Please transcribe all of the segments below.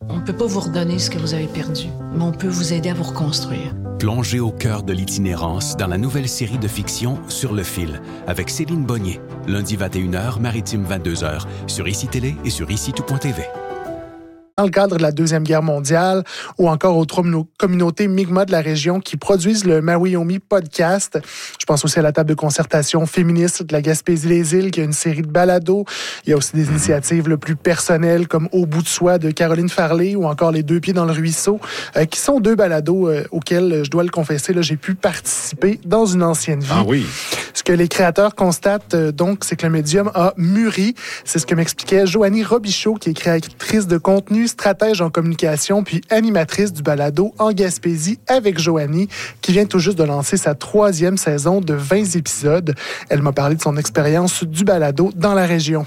On ne peut pas vous redonner ce que vous avez perdu, mais on peut vous aider à vous reconstruire. Plongez au cœur de l'itinérance dans la nouvelle série de fiction Sur le fil, avec Céline Bonnier, lundi 21h, maritime 22h, sur ICI Télé et sur ICI-tout.tv. Dans le cadre de la Deuxième Guerre mondiale ou encore aux communautés Mi'kmaq de la région qui produisent le Maui-Omi podcast. Je pense aussi à la table de concertation féministe de la Gaspésie-les-Îles qui a une série de balados. Il y a aussi des initiatives le plus personnelles comme Au bout de soi de Caroline Farley ou encore Les deux pieds dans le ruisseau qui sont deux balados auxquels, je dois le confesser, là, j'ai pu participer dans une ancienne vie. Ah oui. Ce que les créateurs constatent donc, c'est que le médium a mûri. C'est ce que m'expliquait Joanie Robichaud, qui est créatrice de contenu, stratège en communication, puis animatrice du balado En Gaspésie avec Joanie, qui vient tout juste de lancer sa 3e saison de 20 épisodes. Elle m'a parlé de son expérience du balado dans la région.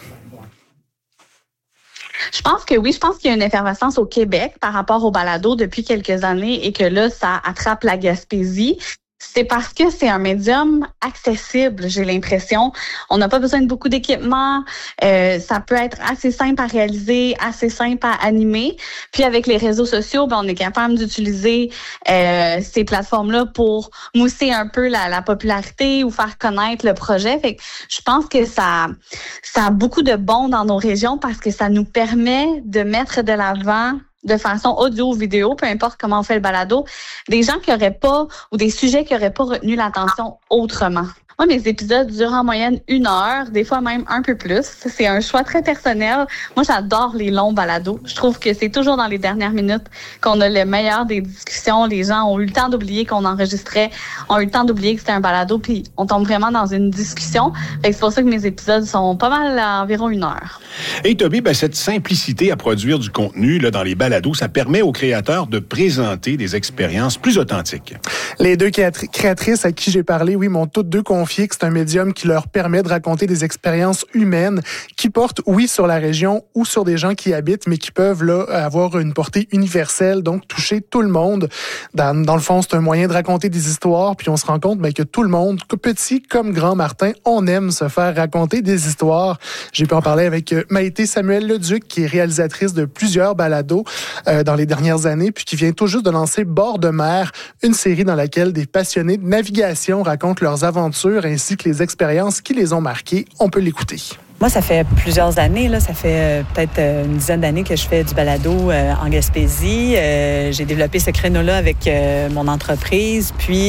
Je pense que oui, je pense qu'il y a une effervescence au Québec par rapport au balado depuis quelques années et que là, ça attrape la Gaspésie. C'est parce que c'est un médium accessible, j'ai l'impression. On n'a pas besoin de beaucoup d'équipement. Ça peut être assez simple à réaliser, assez simple à animer. Puis avec les réseaux sociaux, on est capable d'utiliser ces plateformes-là pour mousser un peu la popularité ou faire connaître le projet. Fait que je pense que ça a beaucoup de bon dans nos régions parce que ça nous permet de mettre de l'avant de façon audio ou vidéo, peu importe comment on fait le balado, des gens qui n'auraient pas, ou des sujets qui n'auraient pas retenu l'attention autrement. Moi, mes épisodes durent en moyenne 1 heure, des fois même un peu plus. C'est un choix très personnel. Moi, j'adore les longs balados. Je trouve que c'est toujours dans les dernières minutes qu'on a le meilleur des discussions. Les gens ont eu le temps d'oublier qu'on enregistrait, ont eu le temps d'oublier que c'était un balado, puis on tombe vraiment dans une discussion. Fait que c'est pour ça que mes épisodes sont pas mal à environ 1 heure. Et Toby, cette simplicité à produire du contenu là, dans les balados, ça permet aux créateurs de présenter des expériences plus authentiques. Les deux créatrices à qui j'ai parlé, oui, m'ont toutes deux confié que c'est un médium qui leur permet de raconter des expériences humaines qui portent, oui, sur la région ou sur des gens qui y habitent, mais qui peuvent là avoir une portée universelle, donc toucher tout le monde. Dans le fond, c'est un moyen de raconter des histoires, puis on se rend compte que tout le monde, petit comme grand Martin, on aime se faire raconter des histoires. J'ai pu en parler avec Maïté Samuel-Leduc, qui est réalisatrice de plusieurs balados dans les dernières années, puis qui vient tout juste de lancer Bord de mer, une série dans laquelle des passionnés de navigation racontent leurs aventures ainsi que les expériences qui les ont marquées. On peut l'écouter. Moi, ça fait plusieurs années, là, ça fait peut-être une dizaine d'années que je fais du balado en Gaspésie. J'ai développé ce créneau-là avec mon entreprise. Puis,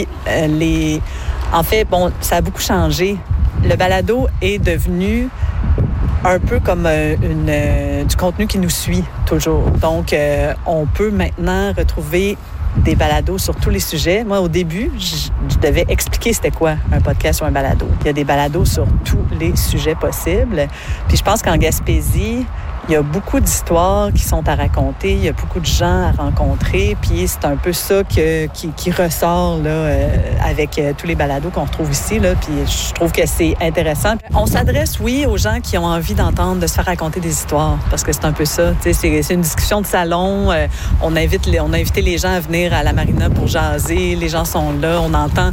en fait, ça a beaucoup changé. Le balado est devenu un peu comme du contenu qui nous suit toujours. Donc, on peut maintenant retrouver des balados sur tous les sujets. Moi, au début, je devais expliquer c'était quoi un podcast ou un balado. Il y a des balados sur tous les sujets possibles. Puis je pense qu'en Gaspésie, il y a beaucoup d'histoires qui sont à raconter, il y a beaucoup de gens à rencontrer, puis c'est un peu ça qui ressort là, avec tous les balados qu'on retrouve ici, là, puis je trouve que c'est intéressant. On s'adresse, oui, aux gens qui ont envie d'entendre, de se faire raconter des histoires, parce que c'est un peu ça. C'est une discussion de salon, on a invité les gens à venir à la marina pour jaser, les gens sont là, on entend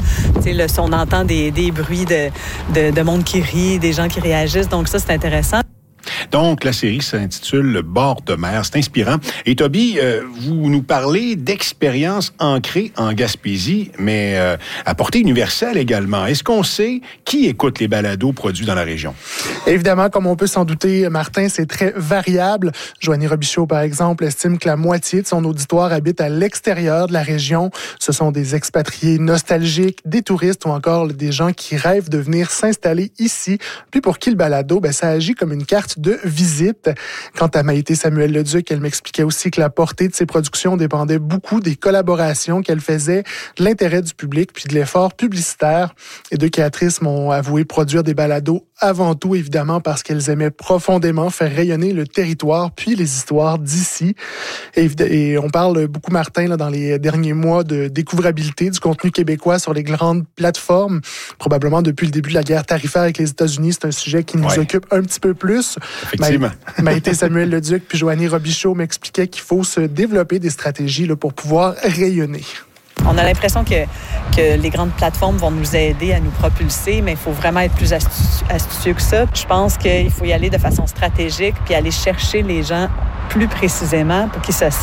des bruits de monde qui rit, des gens qui réagissent, donc ça, c'est intéressant. Donc, la série s'intitule Le bord de mer. C'est inspirant. Et Toby, vous nous parlez d'expériences ancrées en Gaspésie, mais à portée universelle également. Est-ce qu'on sait qui écoute les balados produits dans la région? Évidemment, comme on peut s'en douter, Martin, c'est très variable. Joanie Robichaud, par exemple, estime que la moitié de son auditoire habite à l'extérieur de la région. Ce sont des expatriés nostalgiques, des touristes ou encore des gens qui rêvent de venir s'installer ici. Puis pour qui le balado, ça agit comme une carte de visite. Quant à Maïté Samuel-Leduc, elle m'expliquait aussi que la portée de ses productions dépendait beaucoup des collaborations qu'elle faisait, de l'intérêt du public puis de l'effort publicitaire. Les deux créatrices m'ont avoué produire des balados avant tout, évidemment, parce qu'elles aimaient profondément faire rayonner le territoire puis les histoires d'ici. Et on parle beaucoup, Martin, là, dans les derniers mois de découvrabilité du contenu québécois sur les grandes plateformes. Probablement depuis le début de la guerre tarifaire avec les États-Unis, c'est un sujet qui nous occupe un petit peu plus. Effectivement. Maïté Samuel-Leduc puis Joanie Robichaud m'expliquaient qu'il faut se développer des stratégies là, pour pouvoir rayonner. On a l'impression que les grandes plateformes vont nous aider à nous propulser, mais il faut vraiment être plus astucieux que ça. Je pense qu'il faut y aller de façon stratégique puis aller chercher les gens plus précisément pour qu'ils se